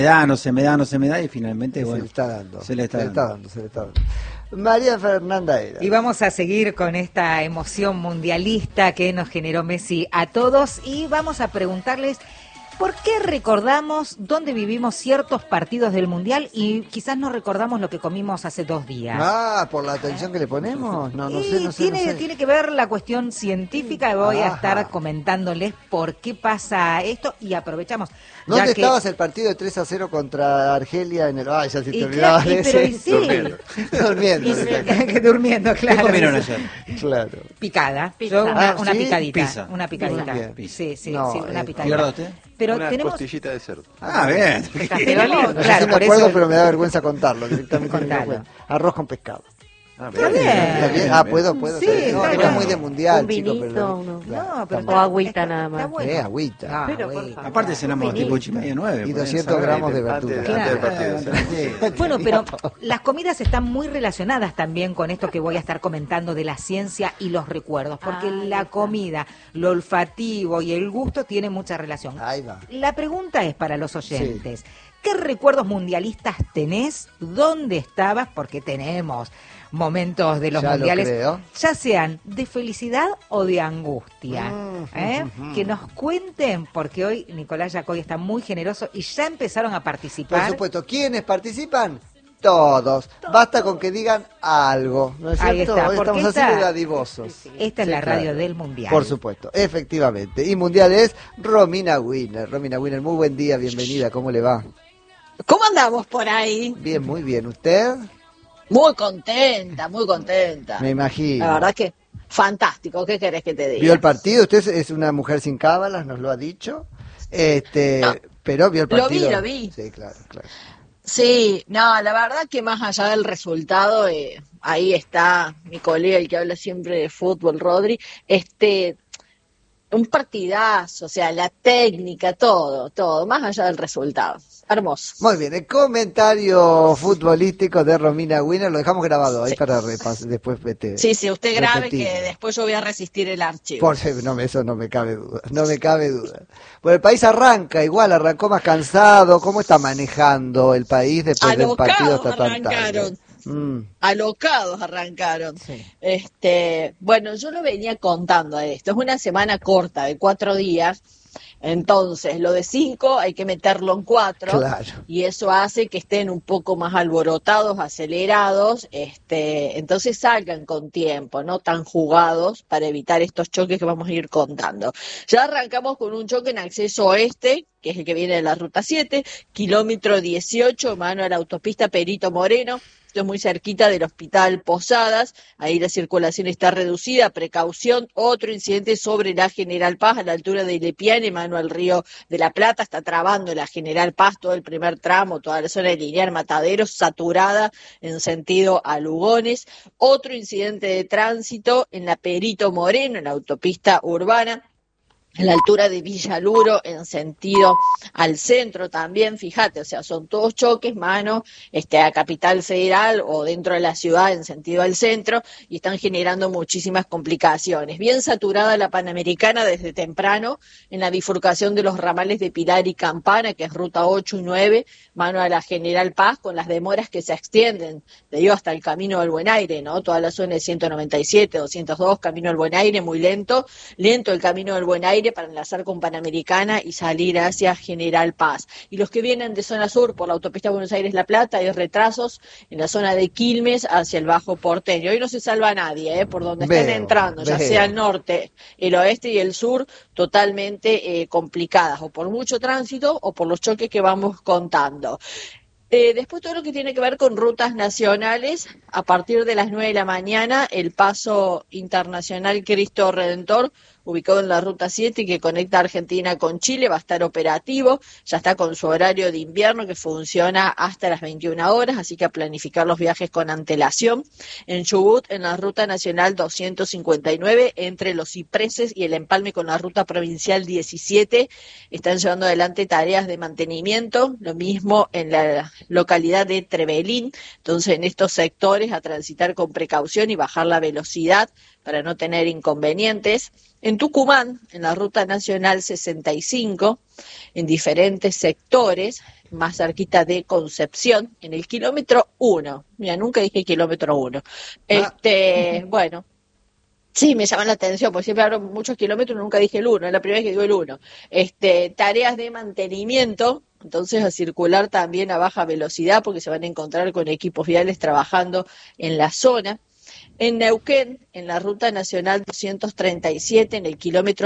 no se me da y finalmente, bueno, se le está dando. María Fernanda Era. Y vamos a seguir con esta emoción mundialista que nos generó Messi a todos y vamos a preguntarles ¿por qué recordamos dónde vivimos ciertos partidos del Mundial y quizás no recordamos lo que comimos hace 2 días? ¿Por la atención que le ponemos? No sé. Tiene que ver la cuestión científica y voy a estar comentándoles por qué pasa esto y aprovechamos. ¿Dónde estabas el partido de 3-0 contra Argelia en el... ya se te olvidaba de ese. Durmiendo, claro. ¿Qué comieron ayer? Claro. Picada. Una picadita. Una picadita. Sí, una picadita. ¿Y usted? Pero una tenemos costillita de cerdo. Bien. Claro, sí me por acuerdo, eso... pero me da vergüenza contarlo directamente. Contalo. Arroz con pescado. Está bien. Puedo. Sí, no es muy de mundial, un vinito, chico, pero No, pero o agüita nada más. Bueno. Agüita. Aparte cenamos tipo 8:30, 9. Y 200 gramos de verdura. Claro. Bueno, pero las comidas están muy relacionadas también con esto que voy a estar comentando de la ciencia y los recuerdos, porque la comida, lo olfativo y el gusto tienen mucha relación. Ahí va. La pregunta es para los oyentes. ¿Qué recuerdos mundialistas tenés? ¿Dónde estabas? Porque tenemos momentos de los mundiales, ya sean de felicidad o de angustia. Que nos cuenten, porque hoy Nicolás Yacoy está muy generoso y ya empezaron a participar. Por supuesto, ¿quiénes participan? Todos. Basta con que digan algo, ¿no es cierto? Ahí está, hoy estamos así de dadivosos. Esta es la radio del Mundial. Por supuesto, efectivamente. Y Mundial es Romina Winner. Romina Winner, muy buen día, bienvenida, ¿cómo le va? ¿Cómo andamos por ahí? Bien, muy bien. ¿Usted? Muy contenta, muy contenta. Me imagino. La verdad que fantástico, ¿qué querés que te diga? ¿Vio el partido? Usted es una mujer sin cábalas, nos lo ha dicho. Pero vio el partido. Lo vi. Sí, claro. Sí, no, la verdad que más allá del resultado, ahí está mi colega, el que habla siempre de fútbol, Rodri, un partidazo, o sea, la técnica, todo, más allá del resultado. Hermoso. Muy bien, el comentario futbolístico de Romina Winner lo dejamos grabado ahí para después Sí, usted grabe que después yo voy a resistir el archivo. Eso no me cabe duda, Bueno, el país arrancó más cansado. ¿Cómo está manejando el país después del partido hasta tan tarde? Alocados arrancaron. Sí. Bueno, yo lo venía contando a esto. Es una semana corta de 4 días. Entonces, lo de 5 hay que meterlo en 4, claro. Y eso hace que estén un poco más alborotados, acelerados, entonces salgan con tiempo, no tan jugados, para evitar estos choques que vamos a ir contando. Ya arrancamos con un choque en acceso oeste, que es el que viene de la ruta 7, kilómetro 18, mano a la autopista Perito Moreno. Esto es muy cerquita del Hospital Posadas, ahí la circulación está reducida, precaución. Otro incidente sobre la General Paz, a la altura de Lepiane, mano al Río de la Plata, está trabando la General Paz, todo el primer tramo, toda la zona de Linear Mataderos, saturada en sentido a Lugones. Otro incidente de tránsito en la Perito Moreno, en la autopista urbana, a la altura de Villaluro, en sentido al centro también, fíjate, o sea, son todos choques, mano, a Capital Federal o dentro de la ciudad en sentido al centro, y están generando muchísimas complicaciones. Bien saturada la Panamericana desde temprano, en la bifurcación de los ramales de Pilar y Campana, que es ruta 8 y 9, mano a la General Paz, con las demoras que se extienden, te digo, hasta el Camino del Buen Aire, ¿no? Toda la zona de 197, 202, Camino del Buen Aire, muy lento el Camino del Buen Aire, para enlazar con Panamericana y salir hacia General Paz. Y los que vienen de zona sur por la autopista Buenos Aires-La Plata, hay retrasos en la zona de Quilmes hacia el Bajo Porteño. Hoy no se salva nadie, por donde estén entrando, ya sea el norte, el oeste y el sur, totalmente complicadas, o por mucho tránsito o por los choques que vamos contando. Después todo lo que tiene que ver con rutas nacionales, a partir de las 9 de la mañana, el paso internacional Cristo Redentor, ubicado en la ruta 7 y que conecta Argentina con Chile, va a estar operativo, ya está con su horario de invierno que funciona hasta las 21 horas, así que a planificar los viajes con antelación. En Chubut, en la ruta nacional 259, entre Los Cipreses y el empalme con la ruta provincial 17, están llevando adelante tareas de mantenimiento, lo mismo en la localidad de Trevelín, entonces en estos sectores a transitar con precaución y bajar la velocidad para no tener inconvenientes. En Tucumán, en la ruta nacional 65, en diferentes sectores, más cerquita de Concepción, en el kilómetro 1. Mira, nunca dije kilómetro 1. Bueno, sí, me llama la atención, porque siempre hablo muchos kilómetros, nunca dije el 1, es la primera vez que digo el 1. Tareas de mantenimiento, entonces a circular también a baja velocidad, porque se van a encontrar con equipos viales trabajando en la zona. En Neuquén, en la Ruta Nacional 237, en el kilómetro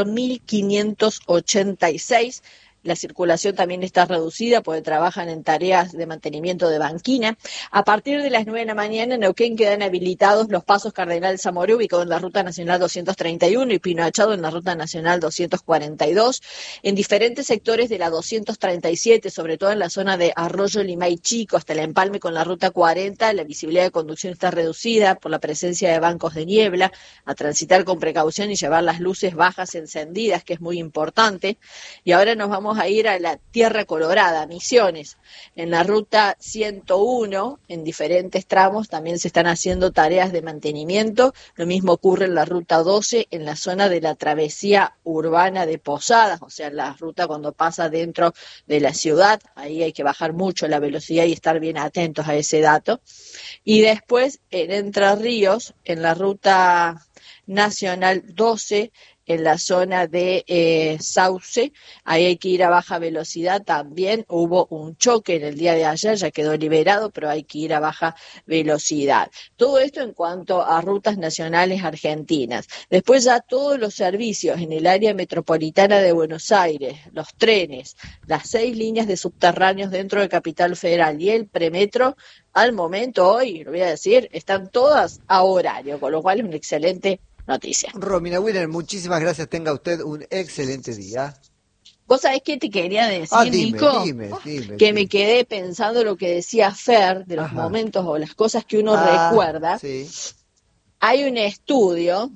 1586, la circulación también está reducida porque trabajan en tareas de mantenimiento de banquina. A partir de las 9 de la mañana en Neuquén quedan habilitados los pasos Cardenal Zamora, ubicado en la Ruta Nacional 231, y Pino Achado en la Ruta Nacional 242. En diferentes sectores de la 237, sobre todo en la zona de Arroyo Limay Chico hasta el empalme con la Ruta 40, la visibilidad de conducción está reducida por la presencia de bancos de niebla, a transitar con precaución y llevar las luces bajas encendidas, que es muy importante. Y ahora nos vamos a ir a la Tierra Colorada, Misiones. En la Ruta 101, en diferentes tramos, también se están haciendo tareas de mantenimiento. Lo mismo ocurre en la Ruta 12, en la zona de la travesía urbana de Posadas, o sea, la ruta cuando pasa dentro de la ciudad. Ahí hay que bajar mucho la velocidad y estar bien atentos a ese dato. Y después, en Entre Ríos, en la Ruta Nacional 12, en la zona de Sauce, ahí hay que ir a baja velocidad también. Hubo un choque en el día de ayer, ya quedó liberado, pero hay que ir a baja velocidad. Todo esto en cuanto a rutas nacionales argentinas. Después ya todos los servicios en el área metropolitana de Buenos Aires, los trenes, las 6 líneas de subterráneos dentro de Capital Federal y el premetro, al momento hoy, lo voy a decir, están todas a horario, con lo cual es un excelente noticia. Romina Winner, muchísimas gracias. Tenga usted un excelente día. ¿Vos sabés qué te quería decir, Nico? Dime. Que me quedé pensando lo que decía Fer, de los momentos o las cosas que uno recuerda. Sí. Hay un estudio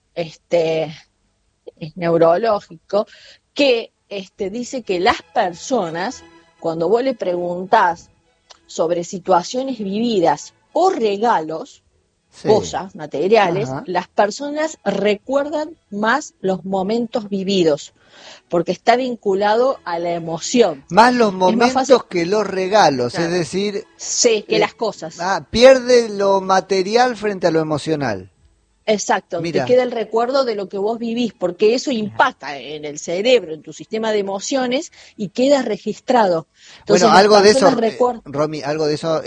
neurológico que dice que las personas, cuando vos le preguntás sobre situaciones vividas o regalos, cosas materiales, las personas recuerdan más los momentos vividos, porque está vinculado a la emoción. Más los momentos que los regalos, claro. Es decir... Sí, que las cosas. Pierde lo material frente a lo emocional. Exacto, Mira. Te queda el recuerdo de lo que vos vivís, porque eso impacta en el cerebro, en tu sistema de emociones, y queda registrado. Entonces, bueno, algo de eso, Romy, algo de eso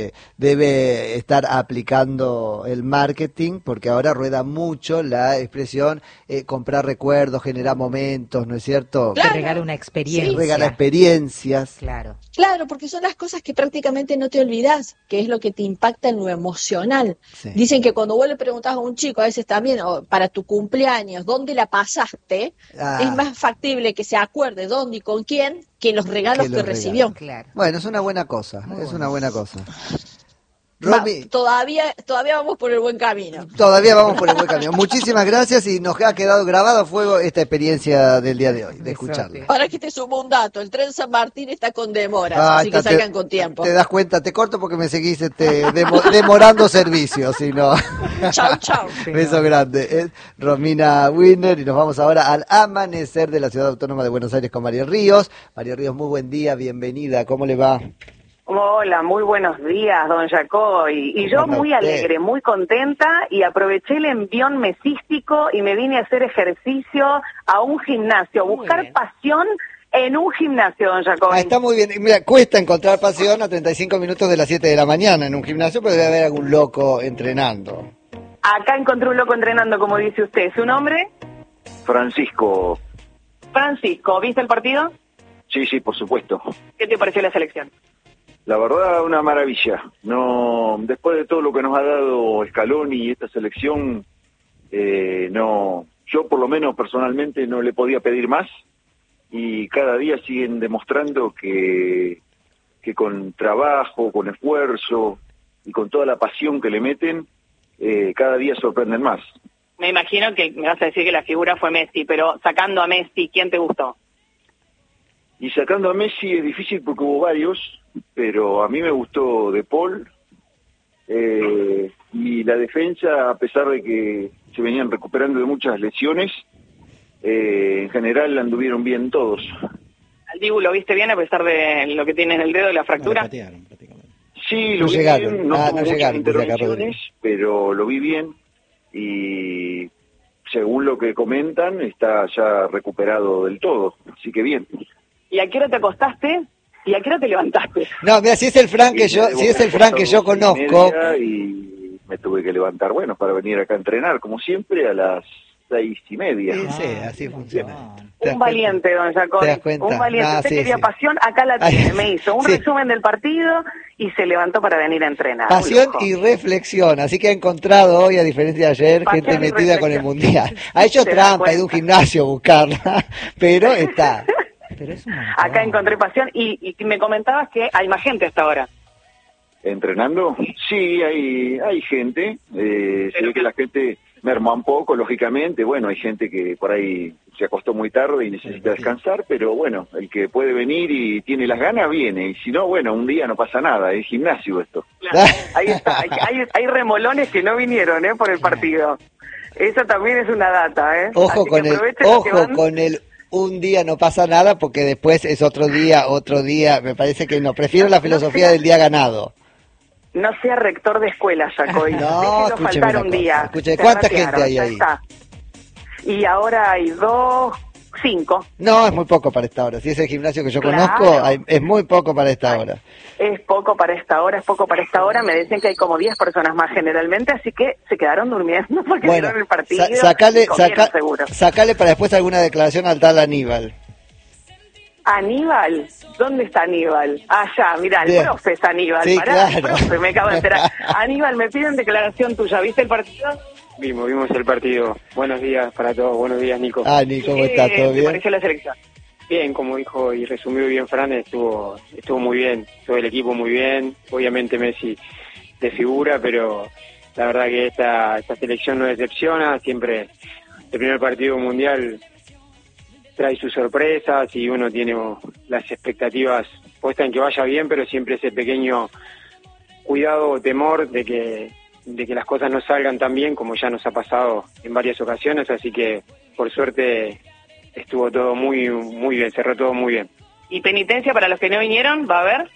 debe estar aplicando el marketing, porque ahora rueda mucho la expresión comprar recuerdos, generar momentos, ¿no es cierto? Claro. Que regala una experiencia. Sí. Regala experiencias. Claro, porque son las cosas que prácticamente no te olvidás, que es lo que te impacta en lo emocional. Sí. Dicen que cuando vos le preguntás a un chico, a veces también, para tu cumpleaños, ¿dónde la pasaste? Es más factible que se acuerde dónde y con quién que los regalos que recibió. Claro. Bueno, es una buena cosa, una buena cosa. Romy, todavía vamos por el buen camino. Todavía vamos por el buen camino. Muchísimas gracias y nos ha quedado grabado a fuego esta experiencia del día de hoy, de escucharla. Ahora que te sumo un dato, el tren San Martín está con demoras, así que salgan con tiempo. Te das cuenta, te corto porque me seguís demorando servicios, si no. Chau. Beso grande. Es Romina Winner y nos vamos ahora al amanecer de la Ciudad Autónoma de Buenos Aires con María Ríos. María Ríos, muy buen día, bienvenida, ¿cómo le va? Hola, muy buenos días, don Jacob. Y yo muy alegre, muy contenta, y aproveché el envión mesístico y me vine a hacer ejercicio a un gimnasio, buscar pasión en un gimnasio, don Jacob. Está muy bien. Mira, cuesta encontrar pasión a 35 minutos de las 7 de la mañana en un gimnasio, pero debe haber algún loco entrenando. Acá encontré un loco entrenando, como dice usted. ¿Su nombre? Francisco, ¿viste el partido? Sí, por supuesto. ¿Qué te pareció la selección? La verdad, una maravilla. No, después de todo lo que nos ha dado Scaloni y esta selección, yo por lo menos personalmente no le podía pedir más, y cada día siguen demostrando que con trabajo, con esfuerzo y con toda la pasión que le meten, cada día sorprenden más. Me imagino que me vas a decir que la figura fue Messi, pero sacando a Messi, ¿quién te gustó? Y sacando a Messi es difícil porque hubo varios, pero a mí me gustó De Paul, y la defensa, a pesar de que se venían recuperando de muchas lesiones, en general anduvieron bien todos. ¿Al Dibu lo viste bien a pesar de lo que tiene en el dedo, la fractura? No, lo patearon, prácticamente. Sí, lo vi bien, no tuvo muchas intervenciones, pero lo vi bien y según lo que comentan está ya recuperado del todo, así que bien. ¿Y a qué hora te acostaste? ¿Y a qué hora te levantaste? No, mira, si es el Fran que yo conozco. Y me tuve que levantar, bueno, para venir acá a entrenar, como siempre, a las 6:30. Sí, así funciona. Un valiente, don Jacob. Un valiente. Usted quería pasión, acá la tiene. Me hizo un resumen del partido y se levantó para venir a entrenar. Pasión y reflexión. Así que ha encontrado hoy, a diferencia de ayer, gente metida con el Mundial. Ha hecho trampa, ha ido a un gimnasio a buscarla, pero está. Pero es acá encontré pasión y me comentabas que hay más gente hasta ahora. ¿Entrenando? Sí, hay gente. Se ve que la gente merma un poco, lógicamente. Bueno, hay gente que por ahí se acostó muy tarde y necesita descansar, pero bueno, el que puede venir y tiene las ganas, viene. Y si no, bueno, un día no pasa nada, es gimnasio esto. Claro, ahí está. Hay remolones que no vinieron por el partido. Eso también es una data, Ojo con el un día no pasa nada, porque después es otro día, me parece que no. Prefiero la filosofía del día ganado. No sea rector de escuela, Jacoy. No, déjelo faltar un día. Escuche, ¿cuánta gente hay ahí? Está. Y ahora hay 5. No, es muy poco para esta hora. Si es el gimnasio que yo conozco, es muy poco para esta hora. Es poco para esta hora, Me dicen que hay como 10 personas más generalmente, así que se quedaron durmiendo porque vieron el partido. Sacale para después alguna declaración al tal Aníbal. ¿Aníbal? ¿Dónde está Aníbal? Allá, mirá, el profe es Aníbal. Sí, claro. Profe, me acabo de enterar. Aníbal, me piden declaración tuya. ¿Viste el partido? Vimos el partido. Buenos días para todos. Buenos días, Nico. Nico, ¿cómo estás? ¿Todo bien? ¿Te pareció la selección? Bien, como dijo y resumió bien Fran, estuvo muy bien. Todo el equipo muy bien. Obviamente Messi de figura, pero la verdad que esta selección no decepciona. Siempre el primer partido mundial trae sus sorpresas y uno tiene las expectativas puestas en que vaya bien, pero siempre ese pequeño cuidado o temor de que las cosas no salgan tan bien como ya nos ha pasado en varias ocasiones, así que por suerte estuvo todo muy muy bien, cerró todo muy bien. ¿Y penitencia para los que no vinieron? ¿Va a haber?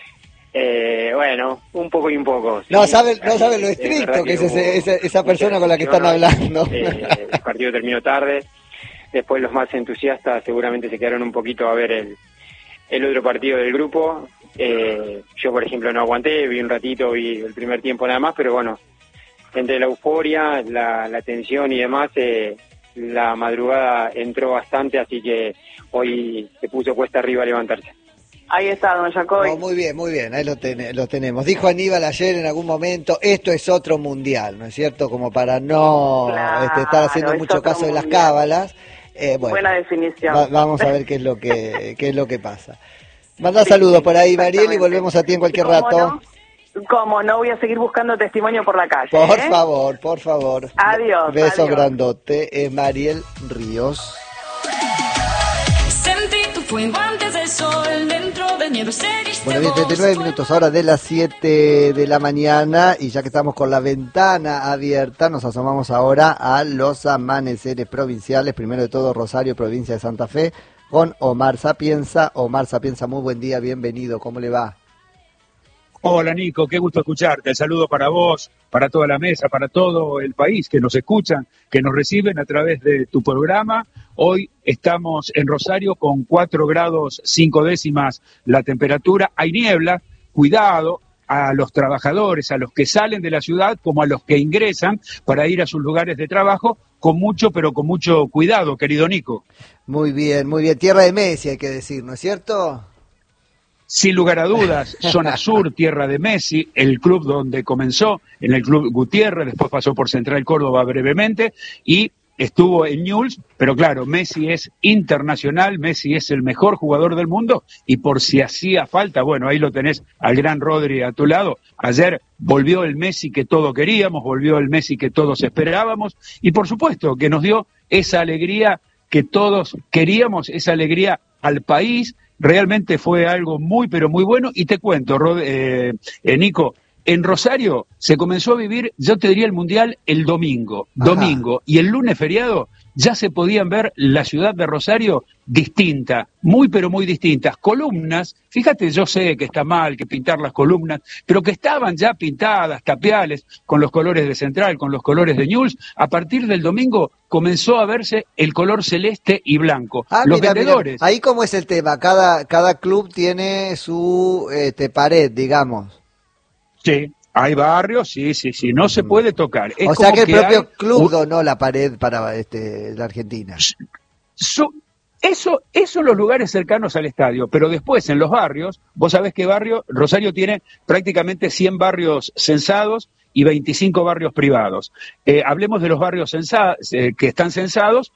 Bueno, un poco y un poco. ¿Sí? No saben lo estricto que es esa persona con la que están hablando. El partido terminó tarde. Después los más entusiastas seguramente se quedaron un poquito a ver el otro partido del grupo. Yo, por ejemplo, no aguanté, vi un ratito, vi el primer tiempo nada más, pero bueno, entre la euforia, la tensión y demás, la madrugada entró bastante, así que hoy se puso cuesta arriba levantarse. Ahí está, don Jacob. Muy bien, ahí lo tenemos. Dijo Aníbal ayer en algún momento, esto es otro mundial, ¿no es cierto? Como para no estar haciendo mucho caso de las cábalas. Buena definición. Vamos a ver qué es lo que pasa. Manda saludos por ahí, Mariel, y volvemos a ti en cualquier rato. Como no, voy a seguir buscando testimonio por la calle. Por favor. Adiós. Beso adiós. Grandote. Mariel Ríos. Sentí tu fuego antes del sol, dentro de nieve seguiste. Bueno, bien, 39 minutos ahora de las 7 de la mañana, y ya que estamos con la ventana abierta, nos asomamos ahora a los amaneceres provinciales. Primero de todo, Rosario, provincia de Santa Fe, con Omar Sapienza. Omar Sapienza, muy buen día, bienvenido, ¿cómo le va? Hola Nico, qué gusto escucharte. El saludo para vos, para toda la mesa, para todo el país que nos escuchan, que nos reciben a través de tu programa. Hoy estamos en Rosario con 4 grados 5 décimas la temperatura. Hay niebla, cuidado a los trabajadores, a los que salen de la ciudad como a los que ingresan para ir a sus lugares de trabajo, con mucho, pero con mucho cuidado, querido Nico. Muy bien, tierra de Messi hay que decir, ¿no es cierto? Sin lugar a dudas, zona sur, tierra de Messi, el club donde comenzó, en el club Gutiérrez, después pasó por Central Córdoba brevemente y estuvo en Newell's, pero claro, Messi es internacional, Messi es el mejor jugador del mundo y por si hacía falta, bueno, ahí lo tenés al gran Rodri a tu lado. Ayer volvió el Messi que todos queríamos, volvió el Messi que todos esperábamos y por supuesto que nos dio esa alegría que todos queríamos, esa alegría al país. Realmente fue algo muy, pero muy bueno. Y te cuento, Nico, en Rosario se comenzó a vivir, yo te diría, el Mundial el domingo. Y el lunes feriado ya se podían ver la ciudad de Rosario distinta, muy pero muy distintas. Columnas, fíjate, yo sé que está mal que pintar las columnas, pero que estaban ya pintadas, tapiales, con los colores de Central, con los colores de Newell's. A partir del domingo comenzó a verse el color celeste y blanco. Los vendedores... Mira. Ahí cómo es el tema, cada club tiene su pared, digamos. Sí. Hay barrios, sí, no se puede tocar. Es o sea que el propio club donó la pared para la Argentina. Eso en los lugares cercanos al estadio, pero después en los barrios, vos sabés que Rosario tiene prácticamente 100 barrios censados y 25 barrios privados. Hablemos de los barrios que están censados,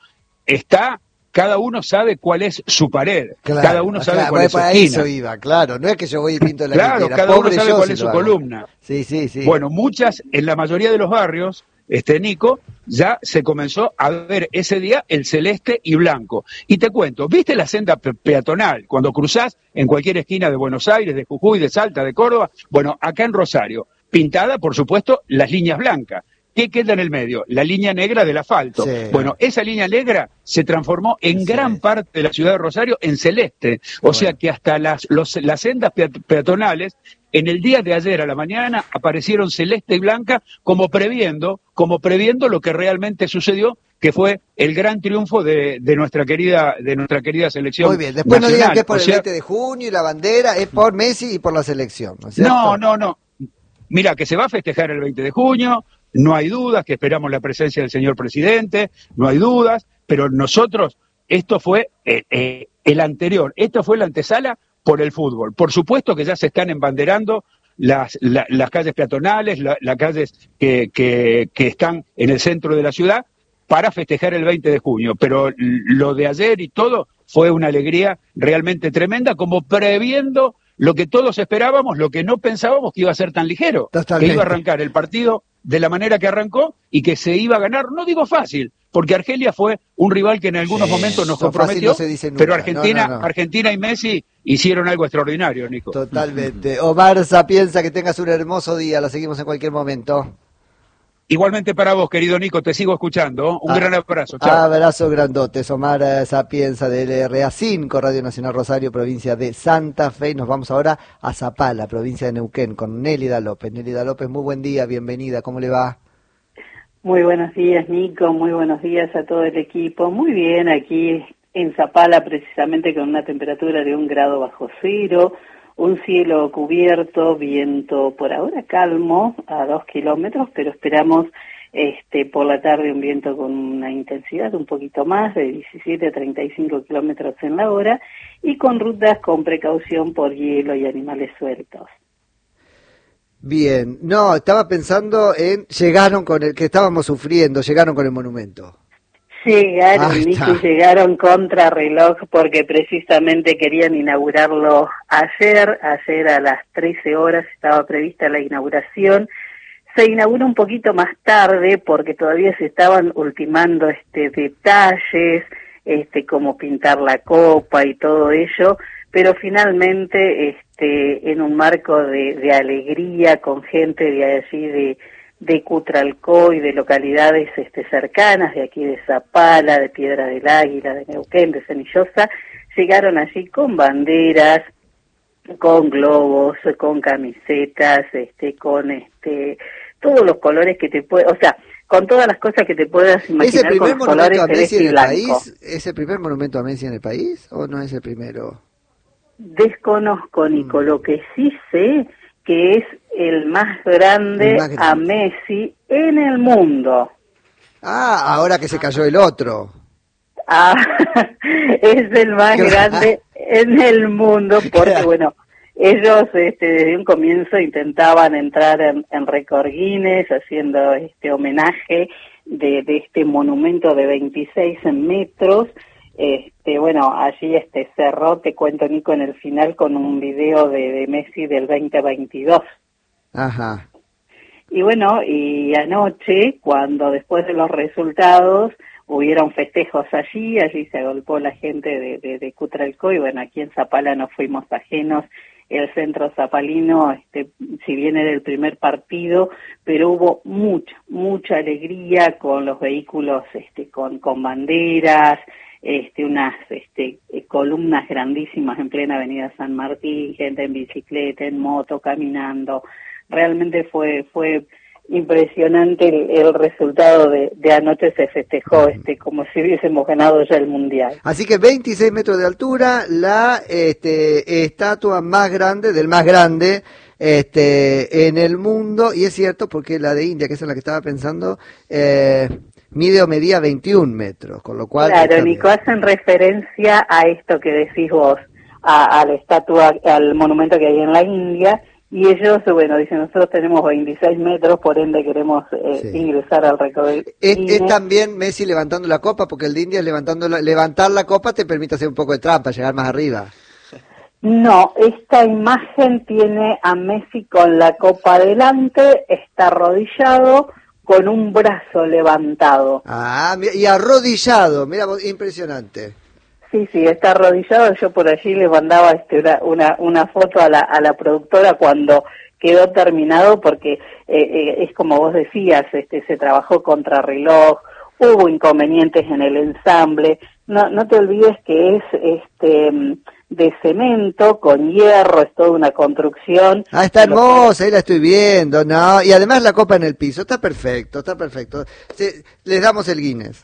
cada uno sabe cuál es su pared, claro, cada uno sabe cuál es su esquina. Eso iba, claro, no es que yo voy y pinto la claro, quintera. Cada uno sabe cuál es su columna. Sí. Bueno, en la mayoría de los barrios, Nico, ya se comenzó a ver ese día el celeste y blanco. Y te cuento, ¿viste la senda peatonal cuando cruzás en cualquier esquina de Buenos Aires, de Jujuy, de Salta, de Córdoba? Bueno, acá en Rosario, pintada, por supuesto, las líneas blancas. ¿Qué queda en el medio? La línea negra del asfalto. Sí. Bueno, esa línea negra se transformó en gran parte de la ciudad de Rosario en celeste. O sea que hasta las sendas peatonales, en el día de ayer a la mañana, aparecieron celeste y blanca como previendo lo que realmente sucedió, que fue el gran triunfo de nuestra querida selección. Muy bien, después nacional. No digan que es por el 20 de junio y la bandera, es por Messi y por la selección, ¿no es cierto? No. Mira, que se va a festejar el 20 de junio, no hay dudas, que esperamos la presencia del señor presidente, no hay dudas, pero nosotros, esto fue el anterior, esto fue la antesala por el fútbol. Por supuesto que ya se están embanderando las calles peatonales, las calles que están en el centro de la ciudad para festejar el 20 de junio, pero lo de ayer y todo fue una alegría realmente tremenda, como previendo lo que todos esperábamos, lo que no pensábamos que iba a ser tan ligero. Totalmente. Que iba a arrancar el partido de la manera que arrancó y que se iba a ganar, no digo fácil, porque Argelia fue un rival que en algunos momentos nos comprometió, pero Argentina y Messi hicieron algo extraordinario, Nico. Totalmente. Omar Sapienza, que tengas un hermoso día, la seguimos en cualquier momento. Igualmente para vos, querido Nico, te sigo escuchando. Un gran abrazo. Chao. Abrazo grandote. Omar Sapienza de LRA5, Radio Nacional Rosario, provincia de Santa Fe. Y nos vamos ahora a Zapala, provincia de Neuquén, con Nélida López. Nélida López, muy buen día, bienvenida. ¿Cómo le va? Muy buenos días, Nico. Muy buenos días a todo el equipo. Muy bien, aquí en Zapala, precisamente con una temperatura de 1 grado bajo cero. Un cielo cubierto, viento por ahora calmo a 2 kilómetros, pero esperamos por la tarde un viento con una intensidad un poquito más, de 17 a 35 kilómetros en la hora, y con rutas con precaución por hielo y animales sueltos. Bien, no, estaba pensando llegaron con el monumento. Llegaron, Nico, llegaron contrarreloj porque precisamente querían inaugurarlo ayer a las 13 horas estaba prevista la inauguración. Se inauguró un poquito más tarde porque todavía se estaban ultimando detalles, como pintar la copa y todo ello, pero finalmente en un marco de alegría con gente de allí de Cutralcó y de localidades cercanas, de aquí de Zapala, de Piedra del Águila, de Neuquén, de Cenillosa, llegaron allí con banderas, con globos, con camisetas, con todos los colores que te puedas, o sea, con todas las cosas que te puedas imaginar con los colores celeste y blanco. ¿Es el primer monumento a Messi en el país o no es el primero? Desconozco, Nico, lo que sí sé que es el más grande a Messi en el mundo. Ahora que se cayó el otro. Es el más grande en el mundo porque, bueno, ellos desde un comienzo intentaban entrar en récord Guinness haciendo homenaje de este monumento de 26 metros. Bueno, allí cerró, te cuento, Nico, en el final con un video de Messi del 2022. Ajá. Y bueno, y anoche, cuando después de los resultados hubieron festejos allí se agolpó la gente de Cutralcó y bueno, aquí en Zapala no fuimos ajenos. El centro zapalino si bien era el primer partido, pero hubo mucha alegría con los vehículos con banderas, unas columnas grandísimas en plena avenida San Martín, gente en bicicleta, en moto, caminando. Realmente fue impresionante el resultado de anoche. Se festejó como si hubiésemos ganado ya el Mundial. Así que 26 metros de altura, la estatua más grande del más grande en el mundo, y es cierto porque la de India, que es en la que estaba pensando, mide o medía 21 metros, con lo cual... Claro, Nico, hacen referencia a esto que decís vos, a la estatua, al monumento que hay en la India, y ellos, bueno, dicen, nosotros tenemos 26 metros, por ende queremos ingresar al récord. Es también Messi levantando la copa, porque el de India levantar la copa te permite hacer un poco de trampa, llegar más arriba. No, esta imagen tiene a Messi con la copa adelante, está arrodillado, con un brazo levantado. Ah, y arrodillado, mira, impresionante. Sí, está arrodillado. Yo por allí le mandaba una foto a la productora cuando quedó terminado, porque es como vos decías, se trabajó contrarreloj, hubo inconvenientes en el ensamble. No te olvides que es de cemento con hierro, es toda una construcción. Ah, está hermosa, ahí la estoy viendo, ¿no? Y además la copa en el piso, está perfecto. Sí, les damos el Guinness.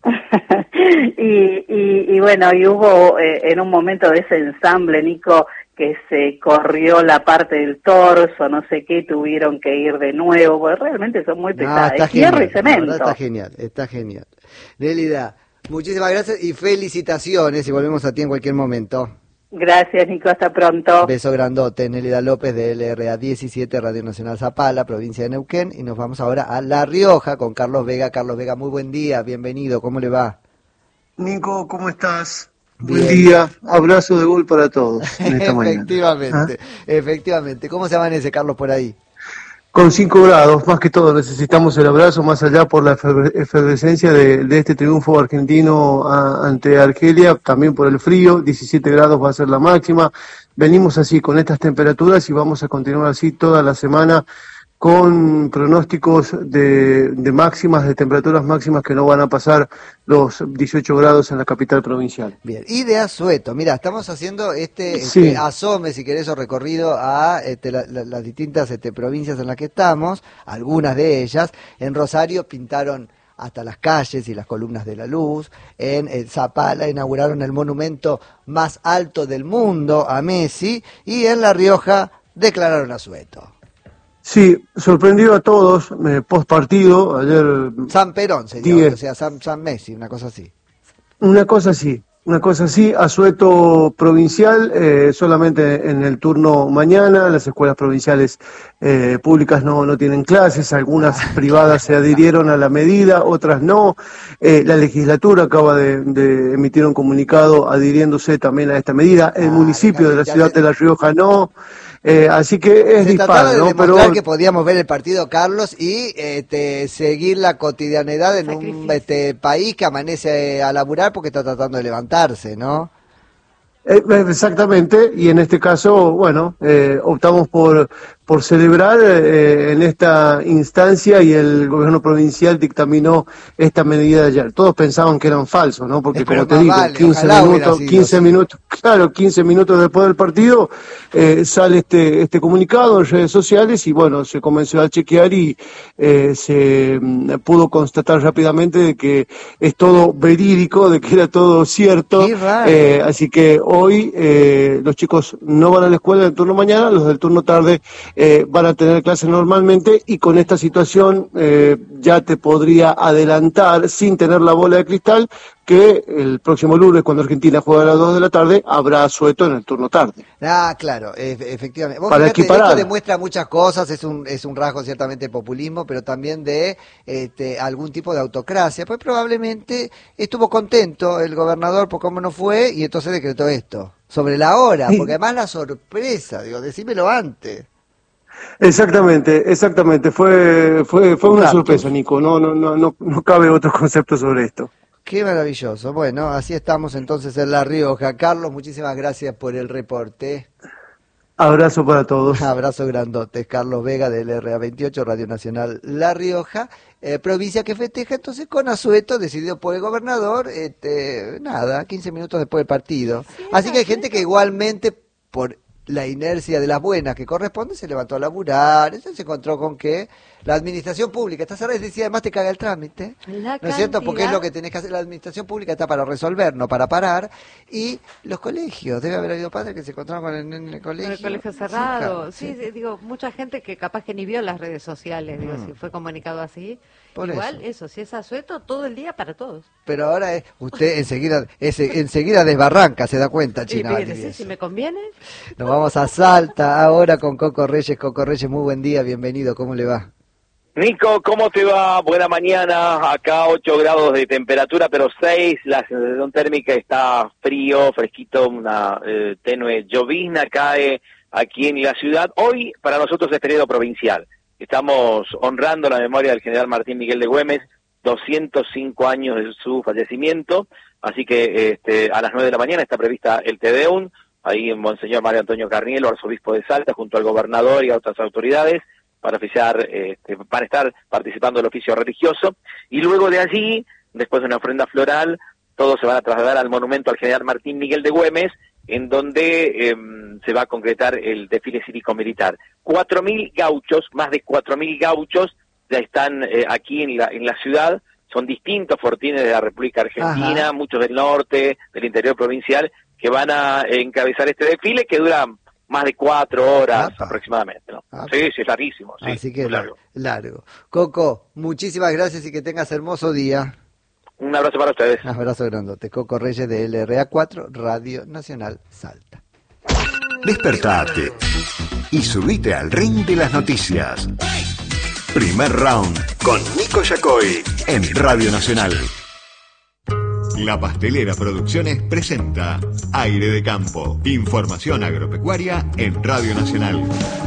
y bueno, y hubo en un momento de ese ensamble, Nico, que se corrió la parte del torso, no sé qué, tuvieron que ir de nuevo, porque realmente son muy pesadas, hierro y cemento. Está genial. Nélida, muchísimas gracias y felicitaciones, y volvemos a ti en cualquier momento. Gracias, Nico, hasta pronto. Beso grandote. Nélida López de LRA 17, Radio Nacional Zapala, provincia de Neuquén, y nos vamos ahora a La Rioja con Carlos Vega. Carlos Vega, muy buen día, bienvenido, ¿cómo le va? Nico, ¿cómo estás? Bien. Buen día, abrazo de gol para todos en esta mañana. Efectivamente. ¿Cómo se amanece, Carlos, por ahí? Con 5 grados, más que todo necesitamos el abrazo, más allá por la efervescencia de este triunfo argentino ante Argelia, también por el frío. 17 grados va a ser la máxima. Venimos así con estas temperaturas y vamos a continuar así toda la semana, con pronósticos de máximas, de temperaturas máximas que no van a pasar los 18 grados en la capital provincial. Bien, y de Asueto, mira, estamos haciendo asome, si querés, o recorrido a las distintas provincias en las que estamos, algunas de ellas. En Rosario pintaron hasta las calles y las columnas de la luz. En Zapala inauguraron el monumento más alto del mundo a Messi, y en La Rioja declararon Asueto. Sí, sorprendió a todos, post partido, ayer... San Perón sería, o sea, San Messi, una cosa así. Una cosa así, asueto provincial, solamente en el turno mañana. Las escuelas provinciales públicas no tienen clases, algunas privadas se adhirieron a la medida, otras no. La legislatura acaba de emitir un comunicado adhiriéndose también a esta medida. El municipio de la ciudad de La Rioja no. Así que es dispar, ¿no? De demostrar pero que podíamos ver el partido, Carlos, y seguir la cotidianidad en un país que amanece a laburar porque está tratando de levantarse, ¿no? Exactamente, y en este caso, bueno, optamos por celebrar en esta instancia, y el gobierno provincial dictaminó esta medida de ayer. Todos pensaban que eran falsos, ¿no? Porque como te digo, 15 minutos después del partido sale este comunicado en redes sociales, y bueno, se comenzó a chequear y se pudo constatar rápidamente de que es todo verídico, de que era todo cierto. Así que hoy los chicos no van a la escuela del turno mañana, los del turno tarde van a tener clases normalmente, y con esta situación ya te podría adelantar, sin tener la bola de cristal, que el próximo lunes, cuando Argentina juega a las 2 de la tarde, habrá asueto en el turno tarde. Ah, claro, efectivamente. Para equiparar. Esto demuestra muchas cosas, es un rasgo ciertamente de populismo, pero también de algún tipo de autocracia. Pues probablemente estuvo contento el gobernador por cómo no fue, y entonces decretó esto. Sobre la hora, porque además la sorpresa, decímelo antes. Exactamente, fue una sorpresa, Nico, no cabe otro concepto sobre esto. Qué maravilloso. Bueno, así estamos entonces en La Rioja. Carlos, muchísimas gracias por el reporte. Abrazo para todos. Abrazo grandote. Carlos Vega del RA28, Radio Nacional La Rioja, provincia que festeja entonces con asueto decidido por el gobernador, 15 minutos después del partido. Sí, así que hay gente que igualmente, por la inercia de las buenas que corresponde, se levantó a laburar. Entonces se encontró con que la administración pública está cerrada y decía, además te caga el trámite, ¿no es cierto? Porque es lo que tenés que hacer. La administración pública está para resolver, no para parar. Y los colegios, debe haber habido padres que se encontraron con el colegio. Con el colegio cerrado, sí, digo, mucha gente que capaz que ni vio las redes sociales, digo, si fue comunicado así. Por igual eso, si es asueto, todo el día para todos. Pero ahora usted enseguida desbarranca, se da cuenta, China. Sí, si me conviene. Nos vamos a Salta ahora con Coco Reyes. Coco Reyes, muy buen día, bienvenido, ¿cómo le va? Nico, ¿cómo te va? Buena mañana, acá 8 grados de temperatura, pero 6, la sensación térmica está frío, fresquito, una tenue llovizna cae aquí en la ciudad. Hoy para nosotros es feriado provincial. Estamos honrando la memoria del general Martín Miguel de Güemes, 205 años de su fallecimiento, así que a las 9 de la mañana está prevista el Te Deum, ahí en Monseñor Mario Antonio Carnielo, arzobispo de Salta, junto al gobernador y a otras autoridades, para oficiar, para estar participando del oficio religioso, y luego de allí, después de una ofrenda floral, todos se van a trasladar al monumento al general Martín Miguel de Güemes, en donde se va a concretar el desfile cívico-militar. 4.000 gauchos, más de 4.000 gauchos, ya están aquí en la ciudad, son distintos fortines de la República Argentina, muchos del norte, del interior provincial, que van a encabezar este desfile que dura más de 4 horas aproximadamente, ¿no? Sí, es larguísimo. Sí, así que largo. Coco, muchísimas gracias y que tengas hermoso día. Un abrazo para ustedes. Un abrazo grandote. Coco Reyes de LRA4, Radio Nacional Salta. Despertate y subite al ring de las noticias. Primer round con Nico Yacoy en Radio Nacional. La Pastelera Producciones presenta Aire de Campo. Información agropecuaria en Radio Nacional.